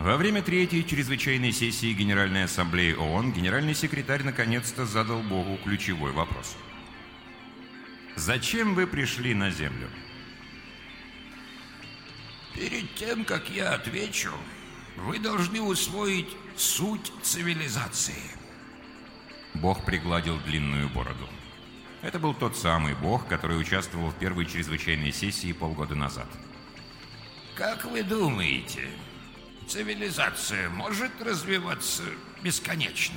Во время третьей чрезвычайной сессии Генеральной Ассамблеи ООН генеральный секретарь наконец-то задал Богу ключевой вопрос. Зачем вы пришли на Землю? Перед тем, как я отвечу, вы должны усвоить суть цивилизации. Бог пригладил длинную бороду. Это был тот самый Бог, который участвовал в первой чрезвычайной сессии полгода назад. Как вы думаете, цивилизация может развиваться бесконечно?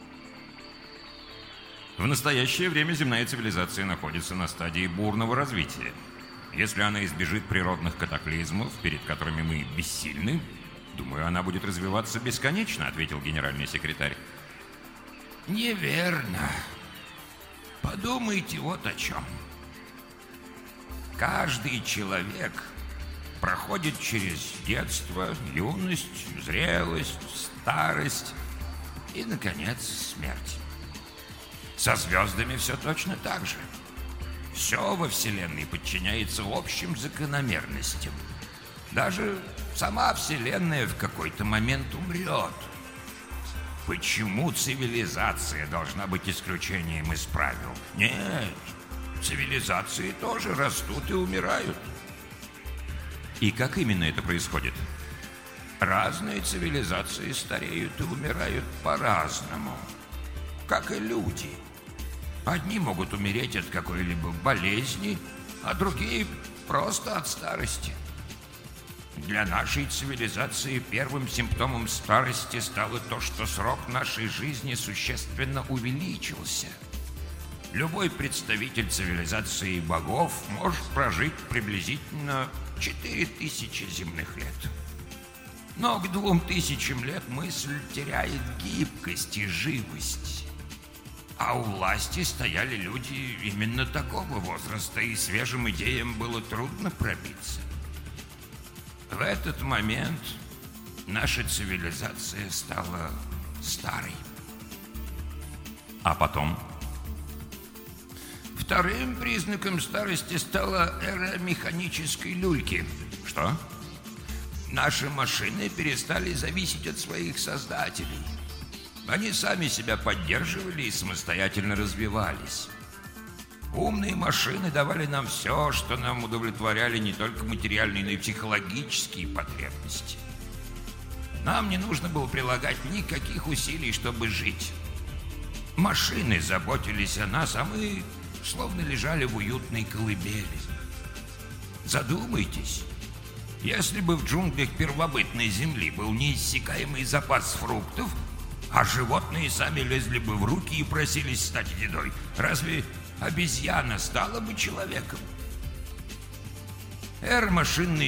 В настоящее время земная цивилизация находится на стадии бурного развития. Если она избежит природных катаклизмов, перед которыми мы бессильны, думаю, она будет развиваться бесконечно, ответил генеральный секретарь. Неверно. Подумайте вот о чем. Каждый человек проходит через детство, юность, зрелость, старость и, наконец, смерть. Со звездами все точно так же. Все во Вселенной подчиняется общим закономерностям. Даже сама Вселенная в какой-то момент умрет. Почему цивилизация должна быть исключением из правил? Нет, цивилизации тоже растут и умирают. И как именно это происходит? Разные цивилизации стареют и умирают по-разному, как и люди. Одни могут умереть от какой-либо болезни, а другие просто от старости. Для нашей цивилизации первым симптомом старости стало то, что срок нашей жизни существенно увеличился. Любой представитель цивилизации богов может прожить приблизительно 4000 земных лет. Но к 2000 лет мысль теряет гибкость и живость. А у власти стояли люди именно такого возраста, и свежим идеям было трудно пробиться. В этот момент наша цивилизация стала старой. А потом? Вторым признаком старости стала эра механической люльки. Что? Наши машины перестали зависеть от своих создателей. Они сами себя поддерживали и самостоятельно развивались. Умные машины давали нам все, что нам удовлетворяли не только материальные, но и психологические потребности. Нам не нужно было прилагать никаких усилий, чтобы жить. Машины заботились о нас, а мы словно лежали в уютной колыбели. Задумайтесь, если бы в джунглях первобытной земли был неиссякаемый запас фруктов, а животные сами лезли бы в руки и просились стать едой, разве обезьяна стала бы человеком? Эра машинной